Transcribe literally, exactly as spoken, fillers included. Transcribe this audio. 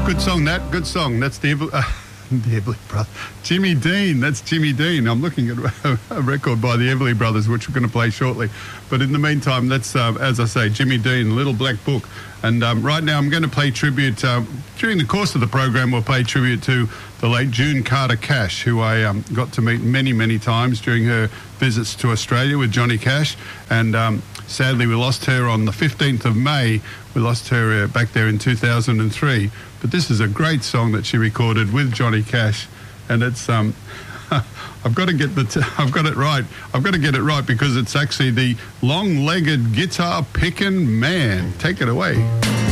Good song, Nat. Good song. That's the Everly, uh, the Everly Brothers. Jimmy Dean. That's Jimmy Dean. I'm looking at a record by the Everly Brothers, which we're going to play shortly. But in the meantime, that's, uh, as I say, Jimmy Dean, Little Black Book. And um, right now I'm going to play tribute, uh, during the course of the program, we'll pay tribute to the late June Carter Cash, who I um, got to meet many, many times during her visits to Australia with Johnny Cash. And um, sadly, we lost her on the fifteenth of May. We lost her uh, back there in two thousand three. But this is a great song that she recorded with Johnny Cash. And it's... Um, I've got to get the. T- I've got it right. I've got to get it right because it's actually the long-legged guitar picking man. Take it away.